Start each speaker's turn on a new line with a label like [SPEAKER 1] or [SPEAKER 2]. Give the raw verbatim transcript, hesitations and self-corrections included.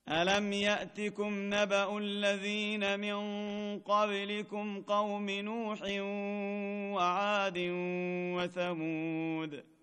[SPEAKER 1] ألم يأتكم نبأ الذين من قبلكم قوم نوح وعاد وثمود